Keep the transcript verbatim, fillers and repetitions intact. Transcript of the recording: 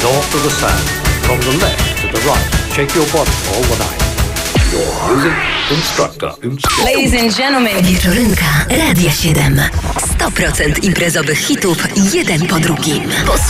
north to the south, from the left to the right. Shake your body all the night. Your music instructor. instructor. Ladies and gentlemen. Wieczorynka Radia siedem. sto procent imprezowych hitów, jeden po drugim.